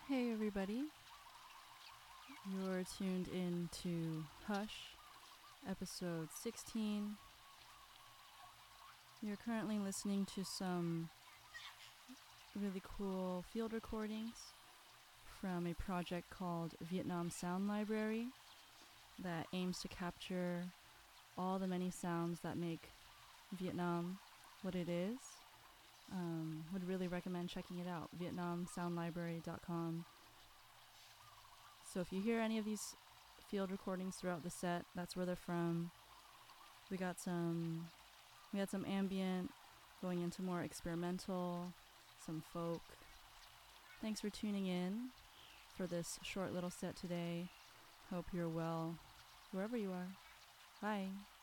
Hey everybody, you're tuned in to Hush, episode 16. You're currently listening to some really cool field recordings from a project called Vietnam Sound Library that aims to capture all the many sounds that make Vietnam what it is. Would really recommend checking it out, vietnamsoundlibrary.com. So if you hear any of these field recordings throughout the set, that's where they're from. We had some ambient going into more experimental, some folk. Thanks for tuning in for this short little set today. Hope you're well wherever you are. Bye.